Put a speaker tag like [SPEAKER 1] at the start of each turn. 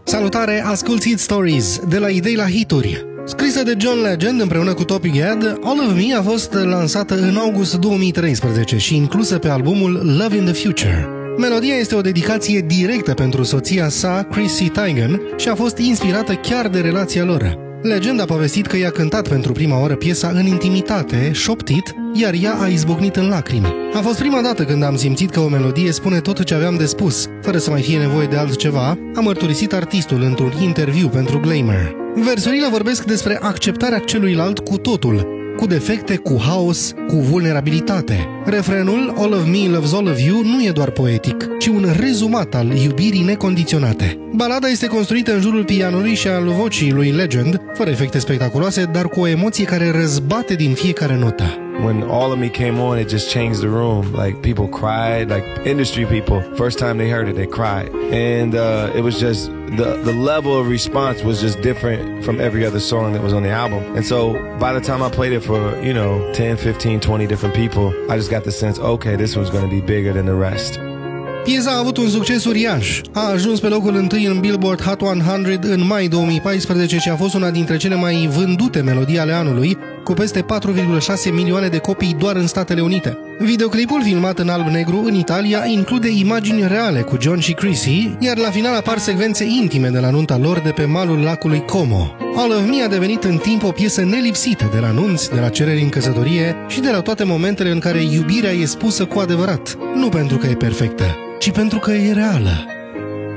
[SPEAKER 1] Salutare, asculți Hit Stories, de la idei la hituri. Scrisă de John Legend împreună cu Topi Gad, All of Me a fost lansată în august 2013 și inclusă pe albumul Love in the Future. Melodia este o dedicație directă pentru soția sa, Chrissy Teigen, și a fost inspirată chiar de relația lor. Legend a povestit că i-a cântat pentru prima oară piesa în intimitate, șoptit, iar ea a izbucnit în lacrimi. A fost prima dată când am simțit că o melodie spune tot ce aveam de spus, fără să mai fie nevoie de altceva, a mărturisit artistul într-un interviu pentru Glamour. Versurile vorbesc despre acceptarea celuilalt cu totul, cu defecte, cu haos, cu vulnerabilitate. Refrenul All of Me loves all of you nu e doar poetic, ci un rezumat al iubirii necondiționate. Balada este construită în jurul pianului și al vocii lui Legend, fără efecte spectaculoase, dar cu o emoție care răzbate din fiecare notă.
[SPEAKER 2] When All of Me came on, it just changed the room. Like, people cried, like industry people. First time they heard it, they cried. And it was just, the level of response was just different from every other song that was on the album. And so, by the time I played it for, 10, 15, 20 different people, I just got the sense, okay, this one's going to be bigger than the rest.
[SPEAKER 1] Piesa a avut un succes uriaș. A ajuns pe locul 1 în Billboard Hot 100 în mai 2014 și a fost una dintre cele mai vândute melodii ale anului, cu peste 4,6 milioane de copii doar în Statele Unite. Videoclipul, filmat în alb-negru în Italia, include imagini reale cu John și Chrissy, iar la final apar secvențe intime de la nunta lor de pe malul lacului Como. All of Me a devenit în timp o piesă nelipsită de la nunți, de la cereri în căsătorie și de la toate momentele în care iubirea e spusă cu adevărat, nu pentru că e perfectă, ci pentru că e reală.